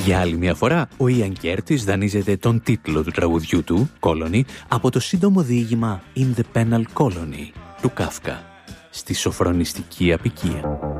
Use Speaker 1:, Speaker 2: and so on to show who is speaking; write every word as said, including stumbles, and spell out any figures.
Speaker 1: Για άλλη μια φορά, ο Ιαν Κέρτις δανείζεται τον τίτλο του τραγουδιού του, Colony, από το σύντομο διήγημα In the Penal Colony του Κάφκα, στη σοφρονιστική απικία.